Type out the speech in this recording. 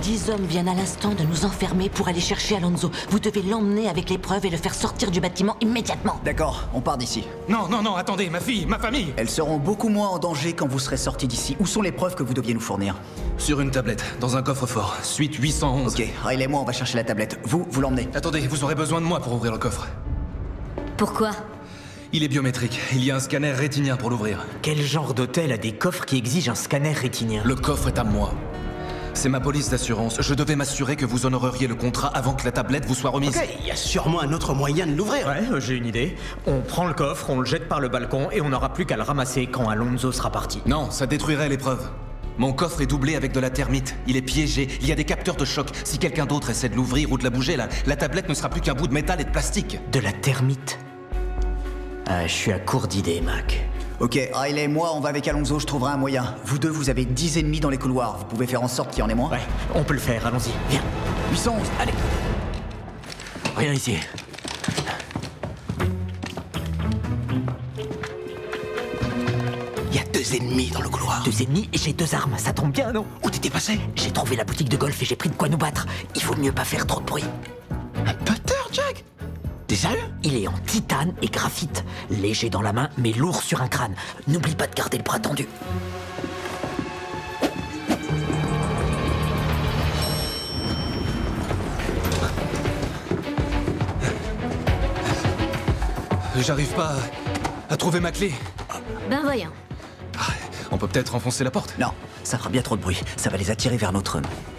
10 hommes viennent à l'instant de nous enfermer pour aller chercher Alonso. Vous devez l'emmener avec les preuves et le faire sortir du bâtiment immédiatement. D'accord, on part d'ici. Non, non, non, attendez, ma fille, ma famille. Elles seront beaucoup moins en danger quand vous serez sortis d'ici. Où sont les preuves que vous deviez nous fournir? Sur une tablette, dans un coffre-fort, suite 811. Ok, Riley et moi on va chercher la tablette. Vous l'emmenez. Attendez, vous aurez besoin de moi pour ouvrir le coffre. Pourquoi? Il est biométrique, il y a un scanner rétinien pour l'ouvrir. Quel genre d'hôtel a des coffres qui exigent un scanner rétinien? Le coffre est à moi. C'est ma police d'assurance. Je devais m'assurer que vous honoreriez le contrat avant que la tablette vous soit remise. Ok, il y a sûrement un autre moyen de l'ouvrir. Ouais, j'ai une idée. On prend le coffre, on le jette par le balcon et on n'aura plus qu'à le ramasser quand Alonso sera parti. Non, ça détruirait les preuves. Mon coffre est doublé avec de la thermite. Il est piégé, il y a des capteurs de choc. Si quelqu'un d'autre essaie de l'ouvrir ou de la bouger, la tablette ne sera plus qu'un bout de métal et de plastique. De la thermite? Ah, je suis à court d'idées, Mac. Ok, Riley et moi on va avec Alonso, je trouverai un moyen. Vous deux, vous avez 10 ennemis dans les couloirs. Vous pouvez faire en sorte qu'il y en ait moins? Ouais, on peut le faire, allons-y, viens. 811, allez. Rien ici. Il y a 2 ennemis dans le couloir. 2 ennemis et j'ai 2 armes, ça tombe bien, non? Où t'étais passé? J'ai trouvé la boutique de golf et j'ai pris de quoi nous battre. Il faut mieux pas faire trop de bruit. Un putter, Jack? T'es sérieux? Il est en titane et graphite. Léger dans la main, mais lourd sur un crâne. N'oublie pas de garder le bras tendu. J'arrive pas à trouver ma clé. Ben voyons. On peut peut-être enfoncer la porte. Non, ça fera bien trop de bruit. Ça va les attirer vers notre...